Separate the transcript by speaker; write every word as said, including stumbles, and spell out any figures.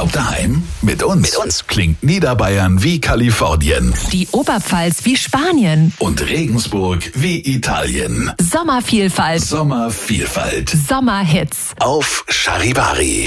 Speaker 1: Urlaub daheim? Mit uns. Mit uns. Klingt Niederbayern wie Kalifornien.
Speaker 2: Die Oberpfalz wie Spanien.
Speaker 1: Und Regensburg wie Italien.
Speaker 2: Sommervielfalt.
Speaker 1: Sommervielfalt.
Speaker 2: Sommerhits.
Speaker 1: Auf Charivari.